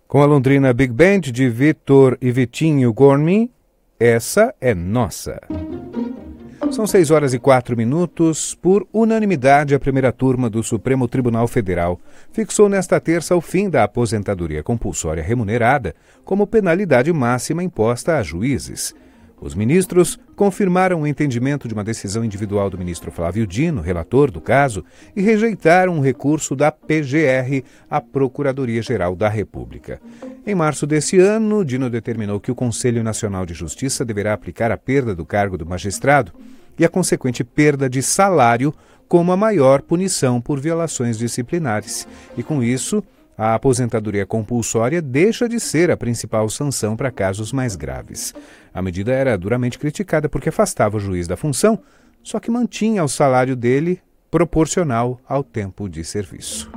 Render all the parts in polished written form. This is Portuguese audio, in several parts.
Com a Londrina Big Band de Vitor e Vitinho Gormi, essa é nossa. São 6h04. Por unanimidade, a primeira turma do Supremo Tribunal Federal fixou nesta terça o fim da aposentadoria compulsória remunerada como penalidade máxima imposta a juízes. Os ministros confirmaram o entendimento de uma decisão individual do ministro Flávio Dino, relator do caso, e rejeitaram um recurso da PGR à Procuradoria-Geral da República. Em março desse ano, Dino determinou que o Conselho Nacional de Justiça deverá aplicar a perda do cargo do magistrado e a consequente perda de salário como a maior punição por violações disciplinares. E com isso, a aposentadoria compulsória deixa de ser a principal sanção para casos mais graves. A medida era duramente criticada porque afastava o juiz da função, só que mantinha o salário dele proporcional ao tempo de serviço.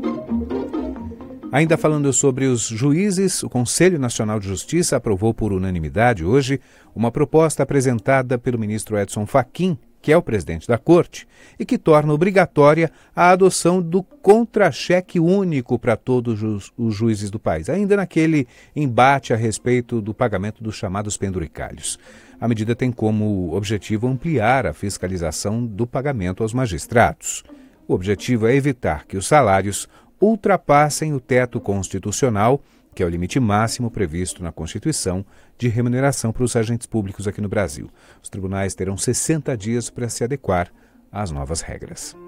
Ainda falando sobre os juízes, o Conselho Nacional de Justiça aprovou por unanimidade hoje uma proposta apresentada pelo ministro Edson Fachin, que é o presidente da Corte, e que torna obrigatória a adoção do contra-cheque único para todos os juízes do país, ainda naquele embate a respeito do pagamento dos chamados penduricalhos. A medida tem como objetivo ampliar a fiscalização do pagamento aos magistrados. O objetivo é evitar que os salários ultrapassem o teto constitucional, que é o limite máximo previsto na Constituição de remuneração para os agentes públicos aqui no Brasil. Os tribunais terão 60 dias para se adequar às novas regras.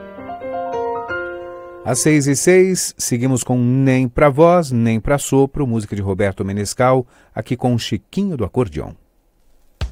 Às 6h06, seguimos com Nem Pra Voz, Nem Pra Sopro, música de Roberto Menescal, aqui com o Chiquinho do Acordeon.